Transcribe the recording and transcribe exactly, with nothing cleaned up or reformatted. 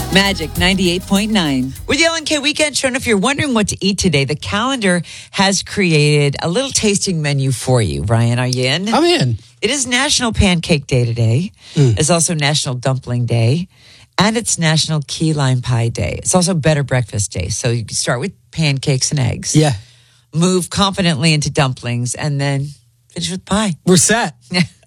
Magic ninety-eight point nine. With the L N K Weekend Show, and if you're wondering what to eat today, the calendar has created a little tasting menu for you. Ryan, are you in? I'm in. It is National Pancake Day today. Mm. It's also National Dumpling Day. And it's National Key Lime Pie Day. It's also Better Breakfast Day. So you can start with pancakes and eggs. Yeah. Move confidently into dumplings and then finish with pie. We're set.